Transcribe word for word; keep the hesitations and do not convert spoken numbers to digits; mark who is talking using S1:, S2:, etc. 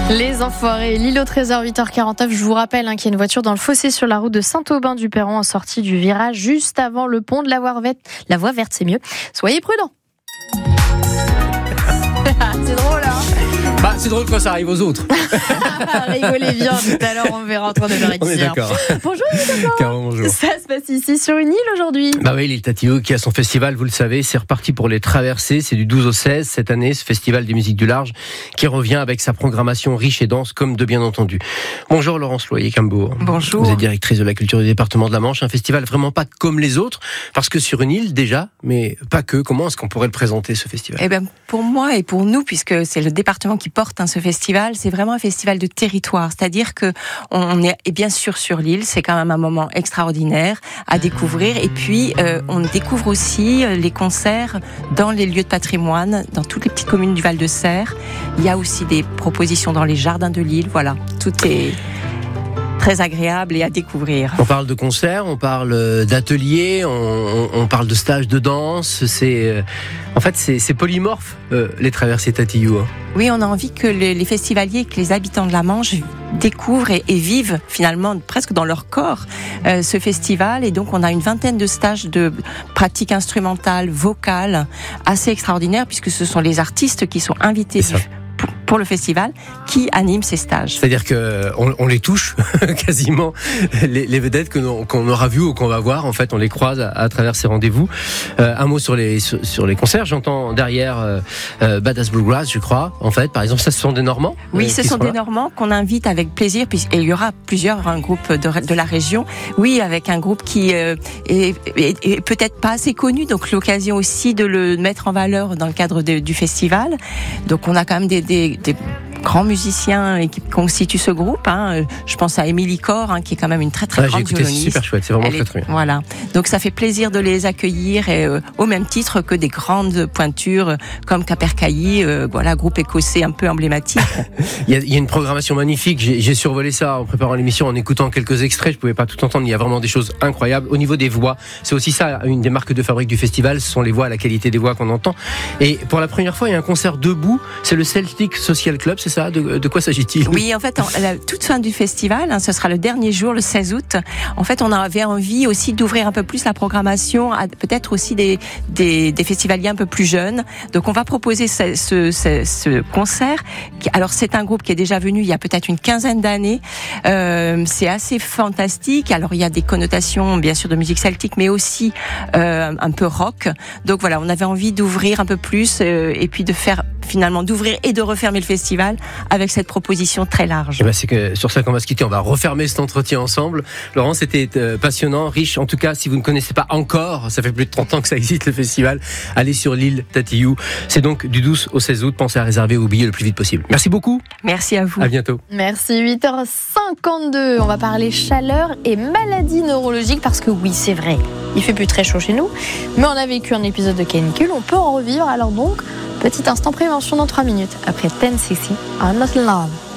S1: Les Enfoirés, l'île au trésor, huit heures quarante-neuf. Je vous rappelle hein, qu'il y a une voiture dans le fossé sur la route de Saint-Aubin-du-Perron en sortie du virage, juste avant le pont de la voie verte. La voie verte, c'est mieux. Soyez prudents. C'est drôle, hein?
S2: Bah, c'est drôle quand ça arrive aux autres.
S1: Rigolez bien, tout à l'heure on verra entre neuf heures et dix heures.
S2: On est d'accord.
S1: Bonjour Nicolas.
S2: Caron, bonjour.
S1: Ça se passe ici sur une île aujourd'hui.
S2: Bah oui, l'île Tatillou qui a son festival, vous le savez, c'est reparti pour les traversées, c'est du douze au seize cette année, ce festival des musiques du large qui revient avec sa programmation riche et dense comme de bien entendu. Bonjour Laurence Loyer-Cambourg.
S3: Bonjour.
S2: Vous êtes directrice de la culture du département de la Manche, un festival vraiment pas comme les autres, parce que sur une île déjà, mais pas que. Comment est-ce qu'on pourrait le présenter ce festival?
S3: Eh ben, pour moi et pour nous, puisque c'est le département qui porte hein, ce festival, c'est vraiment un festival de territoire, c'est-à-dire que on est bien sûr sur l'île, c'est quand même un moment extraordinaire à découvrir, et puis euh, on découvre aussi les concerts dans les lieux de patrimoine, dans toutes les petites communes du Val-de-Serre. Il y a aussi des propositions dans les jardins de l'île, voilà, tout est très agréable et à découvrir.
S2: On parle de concerts, on parle d'ateliers, on, on parle de stages de danse. C'est, en fait, c'est, c'est polymorphe, euh, les traversées Tatillou. Hein.
S3: Oui, on a envie que les, les festivaliers, que les habitants de la Manche découvrent et, et vivent finalement presque dans leur corps euh, ce festival. Et donc, on a une vingtaine de stages de pratique instrumentale, vocale, assez extraordinaires, puisque ce sont les artistes qui sont invités du, pour, pour le festival qui animent ces stages.
S2: C'est-à-dire qu'on on les touche quasiment, les, les vedettes que l'on, qu'on aura vues ou qu'on va voir, en fait, on les croise à, à travers ces rendez-vous. Euh, un mot sur les, sur, sur les concerts, j'entends derrière euh, euh, Badass Bluegrass, je crois, en fait, par exemple, ça, ce sont des Normands?
S3: Oui,
S2: euh,
S3: ce sont des
S2: là.
S3: Normands qu'on invite avec plaisir, et il y aura plusieurs un groupe de, de la région, oui, avec un groupe qui euh, est, est, est peut-être pas assez connu, donc l'occasion aussi de le mettre en valeur dans le cadre de, du festival. Donc on a quand même des, des, des grands musiciens qui constituent ce groupe. Hein. Je pense à Émilie Corr, hein, qui est quand même une très très
S2: ouais,
S3: grande
S2: j'ai écouté,
S3: violoniste.
S2: C'est super chouette, c'est vraiment
S3: Elle
S2: très
S3: est,
S2: très bien.
S3: Voilà. Donc ça fait plaisir de les accueillir, et, euh, au même titre que des grandes pointures euh, comme Capercaillie, euh, voilà, groupe écossais un peu emblématique.
S2: il, y a, il y a une programmation magnifique. J'ai, j'ai survolé ça en préparant l'émission, en écoutant quelques extraits. Je pouvais pas tout entendre. Il y a vraiment des choses incroyables au niveau des voix. C'est aussi ça, une des marques de fabrique du festival. Ce sont les voix, la qualité des voix qu'on entend. Et pour la première fois, il y a un concert debout. C'est le Celtic Social Club, c'est ça? De, de quoi s'agit-il?
S3: Oui, en fait, à la toute fin du festival, hein, ce sera le dernier jour, le seize août. En fait, on avait envie aussi d'ouvrir un peu plus la programmation à peut-être aussi des, des, des festivaliers un peu plus jeunes. Donc, on va proposer ce, ce, ce, ce concert. Alors, c'est un groupe qui est déjà venu il y a peut-être une quinzaine d'années. Euh, c'est assez fantastique. Alors, il y a des connotations, bien sûr, de musique celtique, mais aussi euh, un peu rock. Donc, voilà, on avait envie d'ouvrir un peu plus euh, et puis de faire finalement d'ouvrir et de refermer le festival avec cette proposition très large.
S2: Et ben c'est que sur ça qu'on va se quitter. On va refermer cet entretien ensemble. Laurent, c'était euh, passionnant, riche. En tout cas, si vous ne connaissez pas encore, ça fait plus de trente ans que ça existe le festival, allez sur l'île Tatillou. C'est donc du douze au seize août. Pensez à réserver vos billets le plus vite possible. Merci beaucoup.
S3: Merci à vous.
S2: À bientôt.
S1: Merci. huit heures cinquante-deux. On va parler chaleur et maladies neurologiques parce que oui, c'est vrai, il fait plus très chaud chez nous, mais on a vécu un épisode de canicule. On peut en revivre. Alors donc, petit instant prévention dans trois minutes après ten C C, I'm Not in Love.